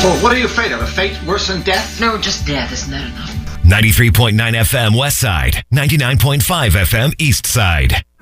Well, what are you afraid of? A fate worse than death? No, just death. Isn't that enough? 93.9 FM West Side, 99.5 FM East Side.